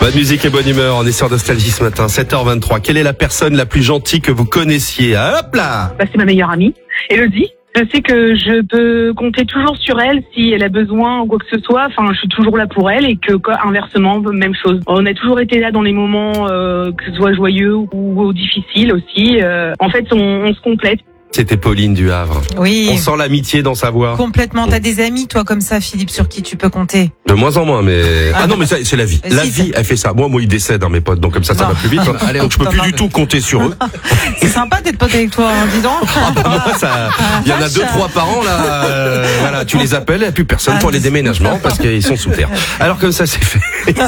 Bonne musique et bonne humeur, on est sur Nostalgie ce matin, 7h23. Quelle est la personne la plus gentille que vous connaissiez? Hop là! C'est ma meilleure amie, Elodie. Je sais que je peux compter toujours sur elle si elle a besoin ou quoi que ce soit. Enfin, je suis toujours là pour elle et que inversement, même chose. On a toujours été là dans les moments que ce soit joyeux ou difficiles aussi. En fait, on se complète. C'était Pauline du Havre. Oui. On sent l'amitié dans sa voix. Complètement. T'as des amis, toi, comme ça, Philippe, sur qui tu peux compter? De moins en moins, mais... Ah non, mais ça, c'est la vie. La Si, vie, elle fait ça. Moi, ils décèdent, mes potes, donc comme ça va plus vite. Allez, donc je peux plus du tout compter sur eux. C'est sympa d'être pote avec toi, dis donc. Moi, ça... Il y en a 2-3 par an, là. Voilà, tu les appelles, il n'y a plus personne pour les déménagements parce qu'ils sont sous terre. Alors comme ça, c'est fait.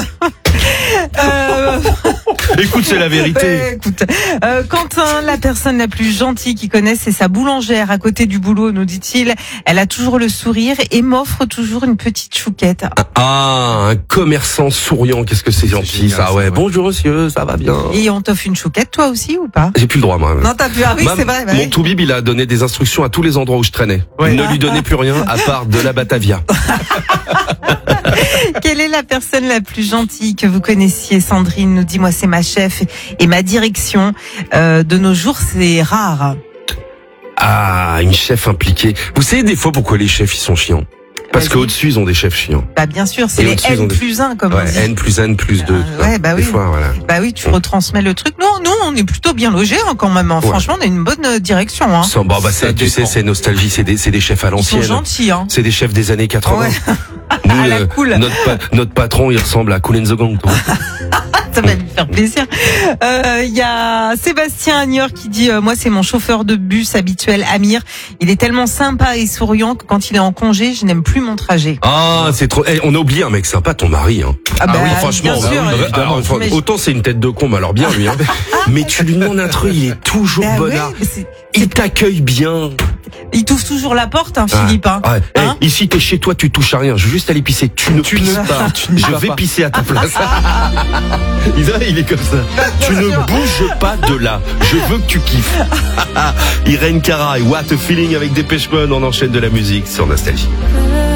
Écoute, c'est la vérité. Écoute, Quentin, la personne la plus gentille qu'il connaisse, c'est sa boulangère à côté du boulot, nous dit-il. Elle a toujours le sourire et m'offre toujours une petite chouquette. Ah, un commerçant souriant, qu'est-ce que c'est gentil, ça, ouais. Bonjour monsieur, ça va bien. Et on t'offre une chouquette, toi aussi, ou pas? J'ai plus le droit, moi. Non, t'as plus. Ah oui, c'est vrai. Mon toubib, il a donné des instructions à tous les endroits où je traînais. Ouais. Ne lui donnez plus rien à part de la Batavia. Quelle est la personne la plus gentille que vous connaissiez? Sandrine nous dit, moi, c'est ma chef et ma direction. De nos jours, c'est rare. Ah, une chef impliquée. Vous savez des fois pourquoi les chefs, ils sont chiants? Parce qu'au-dessus, ils ont des chefs chiants. Bah, bien sûr, c'est les N+1, comme on dit. N+1, +2. Ouais, bah oui. Des fois, voilà. Bah oui, tu retransmets le truc. Non, nous, on est plutôt bien logés, quand même. Ouais. Franchement, on a une bonne direction, hein. Tu sais, c'est nostalgie, c'est des chefs à l'ancienne. Ils sont gentils, hein. C'est des chefs des années 80. Ouais. Nous, à la cool. Notre patron, il ressemble à Kool and the Gang, toi. Ça va lui faire plaisir. Il y a Sébastien Agneur qui dit, moi, c'est mon chauffeur de bus habituel, Amir. Il est tellement sympa et souriant que quand il est en congé, je n'aime plus mon trajet. Ah, c'est trop. On a oublié un mec sympa, ton mari, hein. Ah oui, franchement, bien sûr, autant c'est une tête de con, mais alors bien lui, hein. Mais tu lui demandes un truc, il est toujours bonnard. Il t'accueille bien. Il t'ouvre toujours la porte, hein, Philippe. Hein. Ouais. Hein, ici, t'es chez toi, tu touches à rien. Je veux juste aller pisser. Tu ne pisses pas. Je vais pisser à ta place. Il est comme ça. Tu ne bouges pas de là. Je veux que tu kiffes. Irène Cara et What a Feeling avec Dépêche Mode. On enchaîne de la musique sur Nostalgie.